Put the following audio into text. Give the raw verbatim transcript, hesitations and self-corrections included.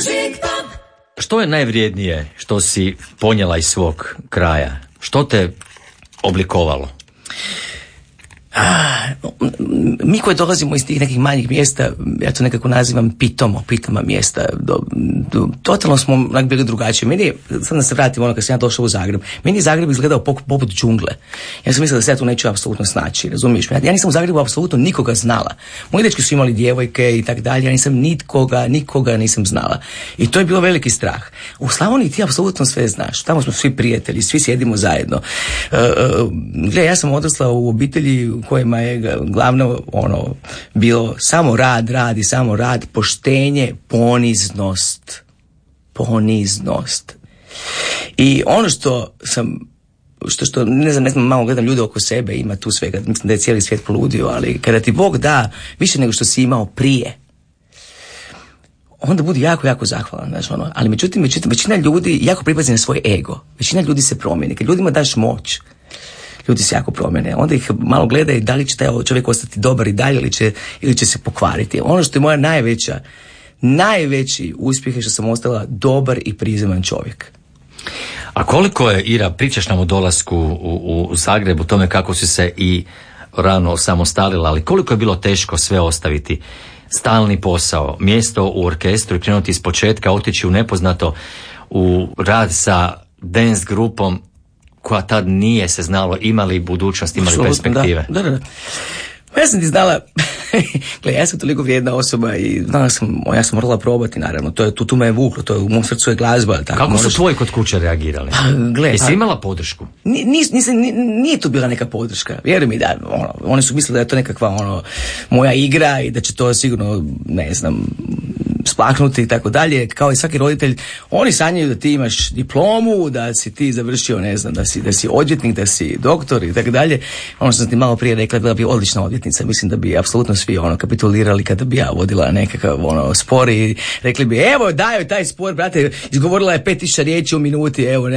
Što je najvrijednije što si ponijela iz svog kraja? Što te oblikovalo? Mi koji dolazimo iz tih nekih manjih mjesta, ja to nekako nazivam pitomo, pitoma mjesta, do, do, totalno smo onak bili drugačiji. Meni je, sad da se vratim ono kad sam ja došao u Zagreb, meni je Zagreb izgledao poput džungle. Ja sam mislila da se ja tu neću apsolutno snaći, razumiješ? Ja, ja nisam u Zagrebu apsolutno nikoga znala. Moji dečki su imali djevojke i tak dalje, ja nisam nikoga, nikoga nisam znala. I to je bilo veliki strah. U Slavoniji ti apsolutno sve znaš, tamo smo svi prijatelji, svi sjedimo zajedno. Uh, uh, gle, ja sam odrasla u obitelji u kojima je glavno ono bilo samo rad, rad i samo rad, poštenje, poniznost. Poniznost. I ono što sam, što, što ne znam, ne znam, malo gledam ljude oko sebe, ima tu svega, mislim da je cijeli svijet poludio, ali kada ti Bog da više nego što si imao prije, onda budi jako, jako zahvalan, znaš, ono. Ali međutim, međutim, većina ljudi jako pripazi na svoj ego. Većina ljudi se promijeni. Kad ljudima daš moć, ljudi se jako promjene. Onda ih malo gledaju da li će taj čovjek ostati dobar i dalje ili će, ili će se pokvariti. Ono što je moja najveća, najveći uspjeh je što sam ostala dobar i prizeman čovjek. A koliko je, Ira, pričaš nam o dolasku u, u Zagreb, u tome kako si se i rano samostalila, ali koliko je bilo teško sve ostaviti? Stalni posao, mjesto u orkestru i krenuti iz početka, otići u nepoznato, u rad sa dance grupom koja tad nije se znalo imali budućnost, imali Absolutno, perspektive. Da, da, da. Ja sam ti znala, gle, ja sam toliko vrijedna osoba i znala sam, ja sam morala probati, naravno, to je, tu, tu me je vuklo, to je, u mom srcu je glazba. Tako, kako moraš... su tvoji kod kuće reagirali? A, gle, Jesi a... imala podršku? Ni, nis, nis, ni, nije tu bila neka podrška, vjeruj mi da, ono, oni su mislili da je to nekakva, ono, moja igra i da će to sigurno, ne znam, splaknuti i tako dalje, kao i svaki roditelj, oni sanjaju da ti imaš diplomu, da si ti završio, ne znam, da si, da si odvjetnik, da si doktor i tako dalje. Ono što sam ti malo prije rekla, bila bi odlična odvjetnica, mislim da bi apsolutno svi ono kapitulirali kada bi ja vodila nekakav ono spor i rekli bi, evo daju taj spor, brate, izgovorila je pet tisuća riječi u minuti, evo, ne,